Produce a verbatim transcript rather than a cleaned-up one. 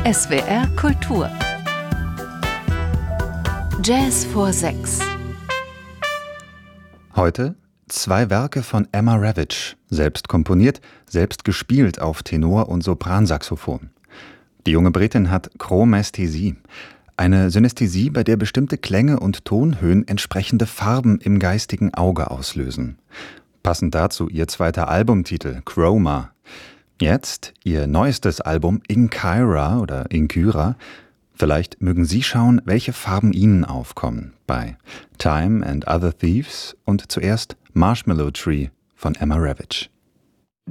S W R Kultur. Jazz vor sechs. Heute zwei Werke von Emma Ravitch, selbst komponiert, selbst gespielt auf Tenor- und Sopransaxophon. Die junge Britin hat Chromesthesie, eine Synästhesie, bei der bestimmte Klänge und Tonhöhen entsprechende Farben im geistigen Auge auslösen. Passend dazu ihr zweiter Albumtitel Chroma. Jetzt ihr neuestes Album Inkyra oder Inkyra. Vielleicht mögen Sie schauen, welche Farben Ihnen aufkommen bei Time and Other Thieves und zuerst Marshmallow Tree von Emma Ravitch.